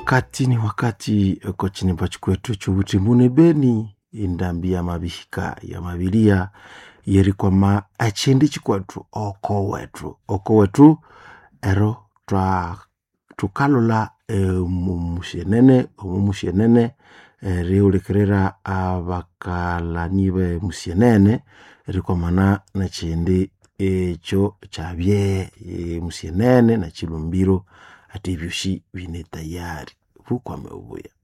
ni wakati kochini pachukwetu chubuti munebeni indambi ya mabihika ya mabilia yeri kwa ma achindi chikwatu oko wetu ero tukalola umushenene riulikerera abakala nibe musienene eri kwa mana na chindi echo chabye musienene na chilumbiro ati byushi bine tayari huko ameubuya